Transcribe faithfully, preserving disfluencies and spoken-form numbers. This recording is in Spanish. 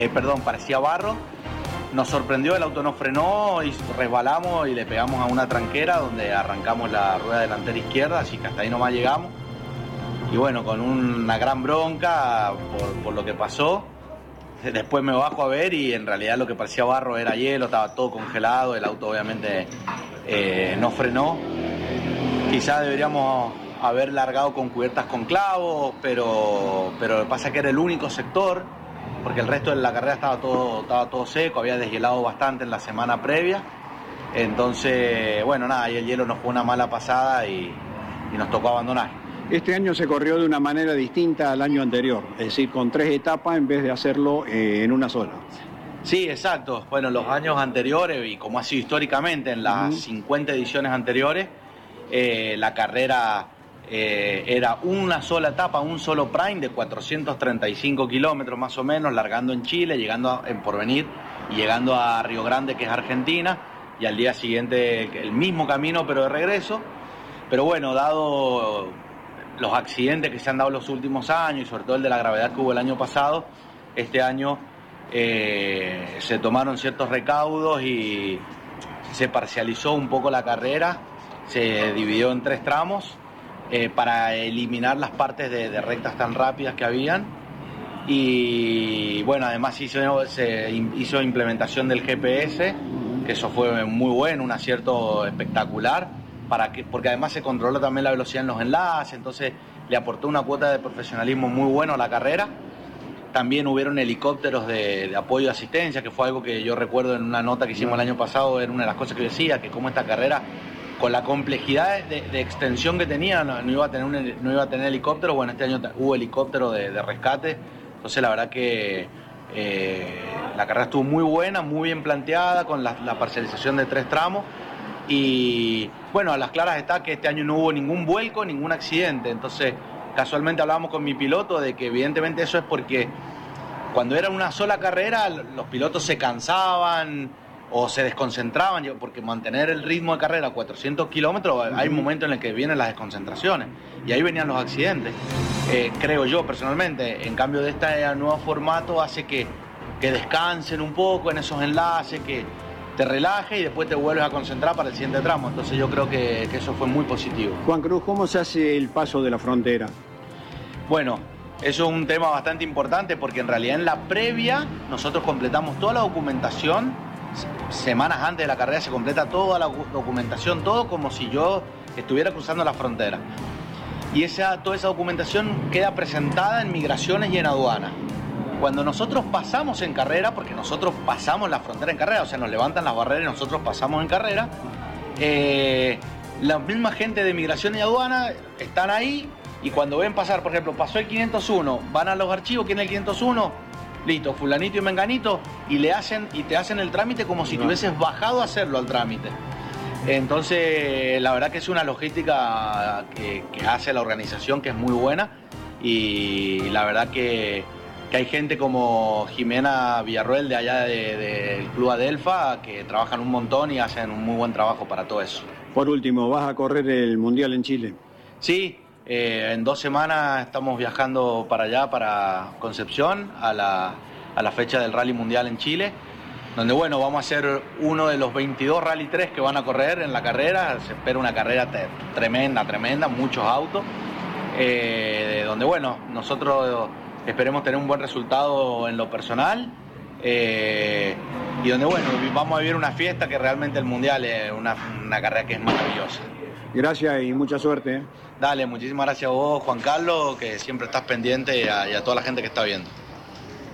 eh, perdón, parecía barro. Nos sorprendió, el auto no frenó y resbalamos y le pegamos a una tranquera donde arrancamos la rueda delantera izquierda, así que hasta ahí nomás llegamos. Y bueno, con una gran bronca por, por lo que pasó. Después me bajo a ver y en realidad lo que parecía barro era hielo, estaba todo congelado, el auto obviamente eh, no frenó. Quizás deberíamos haber largado con cubiertas con clavos, pero, pero lo que pasa es que era el único sector, porque el resto de la carrera estaba todo, estaba todo seco, había deshielado bastante en la semana previa. Entonces, bueno, nada, y el hielo nos fue una mala pasada y, y nos tocó abandonar. Este año se corrió de una manera distinta al año anterior, es decir, con tres etapas en vez de hacerlo eh, en una sola. Sí, exacto. Bueno, los años anteriores, y como ha sido históricamente en las uh-huh. cincuenta ediciones anteriores, eh, la carrera eh, era una sola etapa, un solo prime de cuatrocientos treinta y cinco kilómetros más o menos, largando en Chile, llegando a, en Porvenir y llegando a Río Grande, que es Argentina, y al día siguiente el mismo camino pero de regreso. Pero bueno, dado los accidentes que se han dado los últimos años y sobre todo el de la gravedad que hubo el año pasado, este año eh, se tomaron ciertos recaudos y se parcializó un poco la carrera, se dividió en tres tramos eh, para eliminar las partes de, de rectas tan rápidas que habían. Y bueno, además hizo, se hizo implementación del G P S, que eso fue muy bueno, un acierto espectacular. Para que, porque además se controló también la velocidad en los enlaces, entonces le aportó una cuota de profesionalismo muy bueno a la carrera. También hubieron helicópteros de, de apoyo y asistencia, que fue algo que yo recuerdo en una nota que hicimos el año pasado, era una de las cosas que yo decía, que como esta carrera, con la complejidad de, de extensión que tenía, no, no, iba a tener un, no iba a tener helicóptero. Bueno, este año hubo helicóptero de, de rescate, entonces la verdad que eh, la carrera estuvo muy buena, muy bien planteada, con la, la parcialización de tres tramos. Y bueno, a las claras está que este año no hubo ningún vuelco, ningún accidente. Entonces, casualmente hablábamos con mi piloto de que evidentemente eso es porque cuando era una sola carrera los pilotos se cansaban o se desconcentraban, porque mantener el ritmo de carrera a cuatrocientos kilómetros, uh-huh. hay momentos en los que vienen las desconcentraciones y ahí venían los accidentes. Eh, creo yo personalmente, en cambio de este nuevo formato hace que, que descansen un poco en esos enlaces, que te relajes y después te vuelves a concentrar para el siguiente tramo. Entonces yo creo que, que eso fue muy positivo. Juan Cruz, ¿cómo se hace el paso de la frontera? Bueno, eso es un tema bastante importante porque en realidad en la previa nosotros completamos toda la documentación. Semanas antes de la carrera se completa toda la documentación, todo como si yo estuviera cruzando la frontera. Y esa, toda esa documentación queda presentada en migraciones y en aduana. Cuando nosotros pasamos en carrera, porque nosotros pasamos la frontera en carrera, o sea, nos levantan las barreras y nosotros pasamos en carrera, eh, la misma gente de migración y aduana están ahí y cuando ven pasar, por ejemplo, pasó el quinientos uno, van a los archivos, ¿quién es el quinientos uno? Listo, fulanito y menganito, y le hacen y te hacen el trámite como si no. tuvieses bajado a hacerlo al trámite. Entonces, la verdad que es una logística que, que hace la organización que es muy buena y la verdad que que hay gente como Jimena Villarroel de allá del de, de Club Adelfa que trabajan un montón y hacen un muy buen trabajo para todo eso. Por último, ¿vas a correr el Mundial en Chile? Sí, eh, en dos semanas estamos viajando para allá, para Concepción, a la, a la fecha del Rally Mundial en Chile, donde bueno, vamos a hacer uno de los veintidós Rally tres que van a correr en la carrera. Se espera una carrera te, tremenda, tremenda, muchos autos, eh, donde bueno, nosotros esperemos tener un buen resultado en lo personal eh, y donde bueno, vamos a vivir una fiesta que realmente el Mundial es una, una carrera que es maravillosa. Gracias y mucha suerte. ¿eh? Dale, muchísimas gracias a vos, Juan Carlos, que siempre estás pendiente y a, y a toda la gente que está viendo.